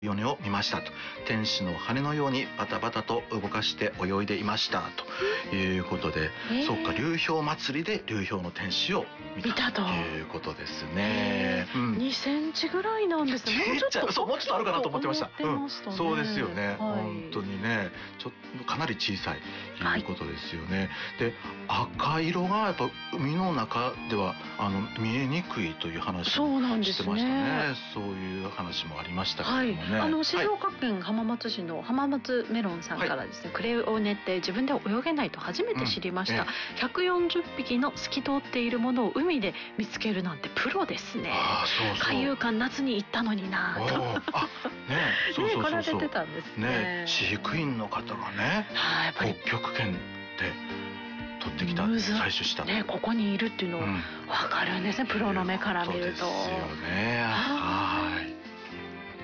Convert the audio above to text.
米を見ましたと。天使の羽のようにバタバタと動かして泳いでいましたということで、そっか、流氷祭りで流氷の天使を見たということですね。 2センチぐらいなんですね。もうちょっともうちょっとあるかなと思ってました。そうですよね、 はい、 本当にね、かなり小さいということですよね。で、赤色がやっぱ海の中では見えにくいという話をしてましたね。そういう話もありましたけどもね。 静岡県浜松市の浜松メロンさんからですね、クレオネって自分で泳げないと初めて知りました。140匹の透き通っているものを海で見つけるなんてプロですね。海遊館夏に行ったのになと。来られてたんですね。 飼育員の方がね、北極圏で取ってきた、採取したここにいるっていうの分かるんですね、プロの目から見ると。 そうですよね。